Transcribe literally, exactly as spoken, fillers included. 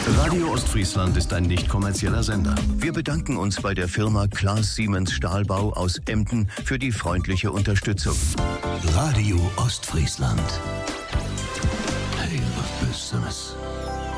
Radio Ostfriesland ist ein nicht kommerzieller Sender. Wir bedanken uns bei der Firma Klaas Siemens Stahlbau aus Emden für die freundliche Unterstützung. Radio Ostfriesland.